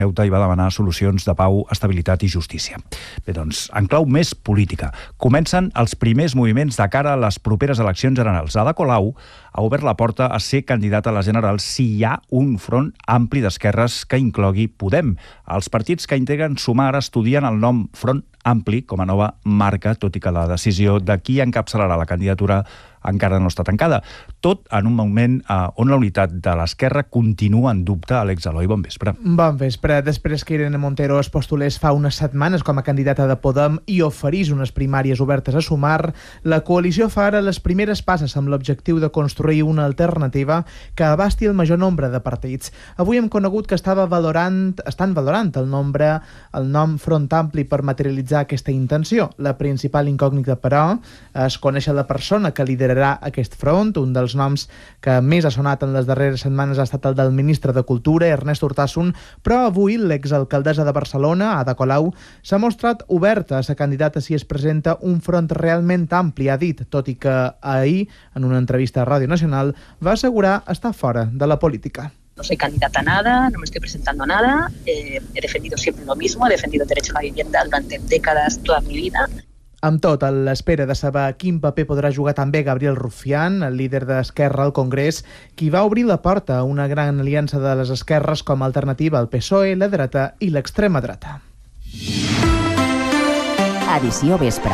Ceuta i va demanar solucions de pau, estabilitat i justícia. Bé, doncs, en clau més política. Comencen els primers moviments de cara a les properes eleccions generals. Ada Colau ha obert la porta a ser candidat a les generals si hi ha un front ampli d'esquerres que inclogui Podem. Els partits que integren Sumar estudien el nom Front Ampli com a nova marca, tot i que la decisió de qui encapçalarà la candidatura encara no està tancada. Tot en un moment on la unitat de l'esquerra continua en dubte. Àlex Eloi, bon vespre. Bon vespre. Després que Irene Montero es postulés fa unes setmanes com a candidata de Podem i oferís unes primàries obertes a Sumar, la coalició fa ara les primeres passes amb l'objectiu de construir una alternativa que abasti el major nombre de partits. Avui hem conegut que estan valorant el nom Front Ampli per materialitzar aquesta intenció. La principal incògnita, però, és conèixer la persona que liderarà aquest front. Un dels noms que més ha sonat en les darreres setmanes ha estat el del ministre de Cultura, Ernest Urtasun, però avui l'exalcaldessa de Barcelona, Ada Colau, s'ha mostrat oberta a ser candidata si es presenta un front realment ampli, ha dit, tot i que ahir, en una entrevista a Ràdio Nacional, va assegurar estar fora de la política. No soy candidata a nada, no me estoy presentando a nada, he defendido siempre lo mismo, he defendido el derecho a la vivienda durante décadas, toda mi vida. Amb tot, a l'espera de saber quin paper podrà jugar també Gabriel Rufián, el líder d'Esquerra al Congrés, qui va obrir la porta a una gran aliança de les esquerres com a alternativa al PSOE, la dreta i l'extrema dreta. Edició Vespre.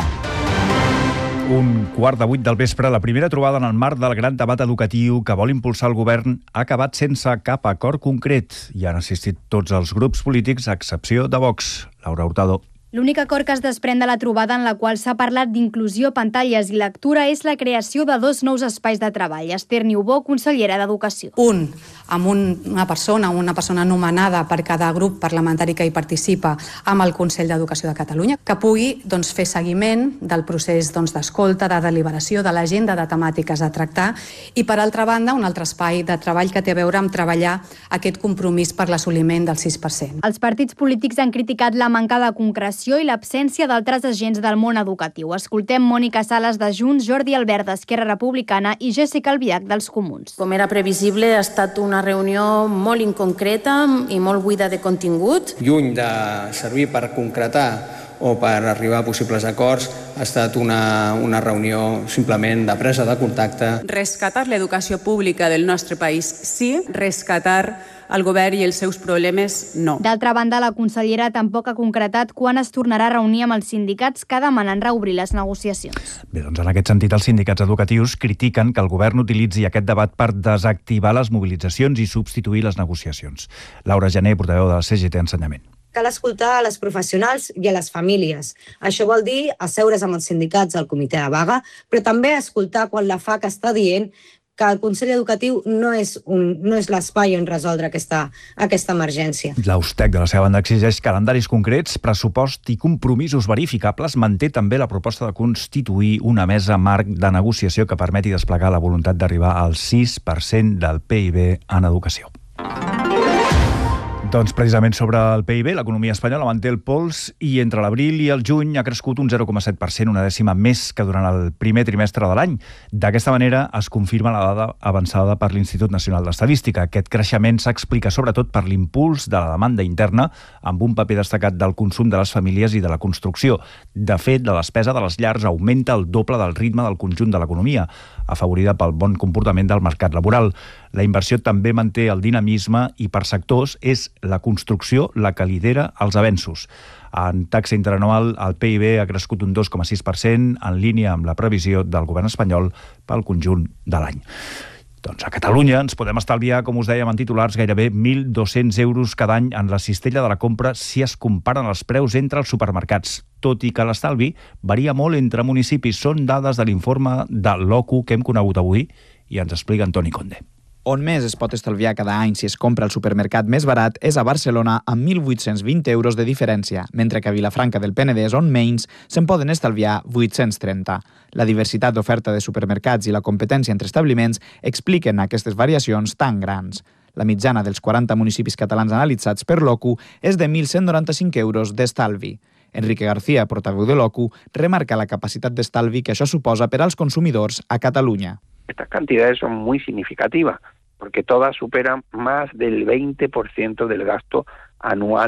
7:15 del vespre, la primera trobada en el marc del gran debat educatiu que vol impulsar el govern ha acabat sense cap acord concret. Hi han assistit tots els grups polítics, a excepció de Vox. Laura Hurtado. L'únic acord que es desprèn de la trobada en la qual s'ha parlat d'inclusió, pantalles i lectura és la creació de 2 nous espais de treball. Esther Niubó, consellera d'Educació. Un, amb una persona anomenada per cada grup parlamentari que hi participa amb el Consell d'Educació de Catalunya, que pugui fer seguiment del procés d'escolta, de deliberació, de l'agenda de temàtiques a tractar, i per altra banda un altre espai de treball que té a veure amb treballar aquest compromís per l'assoliment del 6%. Els partits polítics han criticat la manca de concreció i l'absència d'altres agents del món educatiu. Escoltem Mònica Sales de Junts, Jordi Albert d'Esquerra Republicana i Jessica Albiach dels Comuns. Com era previsible, ha estat una reunió molt inconcreta i molt buida de contingut. Lluny de servir per concretar o per arribar a possibles acords, ha estat una reunió simplement de presa de contacte. Rescatar l'educació pública del nostre país, sí. Rescatar el govern i els seus problemes, no. D'altra banda, la consellera tampoc ha concretat quan es tornarà a reunir amb els sindicats que demanen reobrir les negociacions. Bé, doncs en aquest sentit, els sindicats educatius critiquen que el govern utilitzi aquest debat per desactivar les mobilitzacions i substituir les negociacions. Laura Gené, portaveu de la CGT Ensenyament. Cal escoltar a les professionals i a les famílies. Això vol dir asseure's amb els sindicats al comitè de vaga, però també escoltar quan la FAC està dient que el Consell Educatiu no és l'espai on resoldre aquesta emergència. L'Austec, de la seva banda, exigeix calendaris concrets, pressupost i compromisos verificables. Manté també la proposta de constituir una mesa marc de negociació que permeti desplegar la voluntat d'arribar al 6% del PIB en educació. Doncs precisament sobre el PIB, l'economia espanyola manté el pols i entre l'abril i el juny ha crescut un 0,7%, una dècima més que durant el primer trimestre de l'any. D'aquesta manera es confirma la dada avançada per l'Institut Nacional d'Estadística. Aquest creixement s'explica sobretot per l'impuls de la demanda interna, amb un paper destacat del consum de les famílies i de la construcció. De fet, la despesa de les llars augmenta el doble del ritme del conjunt de l'economia, afavorida pel bon comportament del mercat laboral. La inversió també manté el dinamisme i per sectors és la construcció la que lidera els avenços. En taxa interanual, el PIB ha crescut un 2,6%, en línia amb la previsió del govern espanyol pel conjunt de l'any. Doncs a Catalunya ens podem estalviar, com us dèiem en titulars, gairebé 1.200 euros cada any en la cistella de la compra si es comparen els preus entre els supermercats. Tot i que l'estalvi varia molt entre municipis. Són dades de l'informe de l'OCU que hem conegut avui i ens explica Antoni Conde. On més es pot estalviar cada any si es compra al supermercat més barat és a Barcelona, amb 1.820 euros de diferència, mentre que a Vilafranca del Penedès, on menys, se'n poden estalviar 830. La diversitat d'oferta de supermercats i la competència entre establiments expliquen aquestes variacions tan grans. La mitjana dels 40 municipis catalans analitzats per l'OCU és de 1.195 euros d'estalvi. Enrique García, portaveu de l'OCU, remarca la capacitat d'estalvi que això suposa per als consumidors a Catalunya. Estas cantidades son muy significativas, porque todas superan más del 20% del gasto anual